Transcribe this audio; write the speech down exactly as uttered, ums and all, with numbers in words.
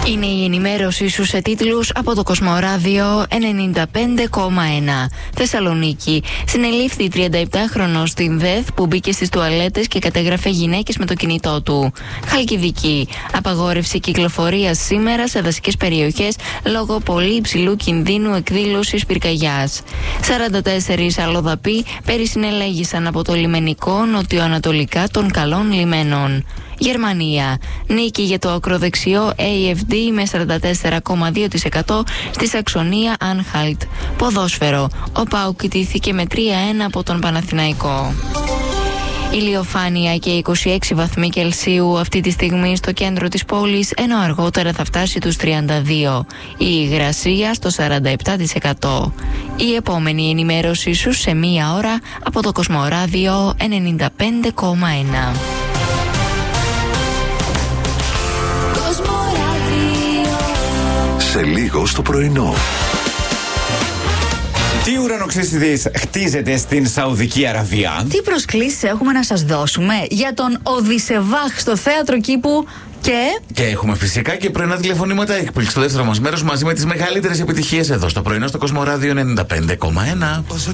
Είναι η ενημέρωση σου σε τίτλους από το Κοσμοράδιο ενενήντα πέντε κόμμα ένα. Θεσσαλονίκη. Συνελήφθη τριάντα επτάχρονος στην ΔΕΘ που μπήκε στις τουαλέτες και κατέγραφε γυναίκες με το κινητό του. Χαλκιδική. Απαγόρευση κυκλοφορίας σήμερα σε δασικές περιοχές λόγω πολύ υψηλού κινδύνου εκδήλωσης πυρκαγιάς. σαράντα τέσσερις αλλοδαποί περισυνελέγησαν από το λιμενικό νοτιοανατολικά των καλών λιμένων. Γερμανία. Νίκη για το ακροδεξιό έι εφ ντι με σαράντα τέσσερα κόμμα δύο τοις εκατό στη Σαξονία Άνχαλτ. Ποδόσφαιρο. Ο ΠΑΟΚ ιτήθηκε με τρία ένα από τον Παναθηναϊκό. Ηλιοφάνεια και είκοσι έξι βαθμοί Κελσίου αυτή τη στιγμή στο κέντρο της πόλης, ενώ αργότερα θα φτάσει τους τριάντα δύο. Η υγρασία στο σαράντα επτά τοις εκατό. Η επόμενη ενημέρωσή σου σε μία ώρα από το Κοσμοράδιο ενενήντα πέντε κόμμα ένα. Σε λίγο στο πρωινό. Τι ουρανοξύστης χτίζεται στην Σαουδική Αραβία? Τι προσκλήσεις έχουμε να σας δώσουμε για τον Οδυσεβάχ στο θέατρο κήπου? Και... και έχουμε φυσικά και πρωινά τηλεφωνήματα έκπληξη στο δεύτερο μας μέρος μαζί με τις μεγαλύτερες επιτυχίες εδώ στο πρωινό στο Κοσμοράδιο ενενήντα πέντε κόμμα ένα.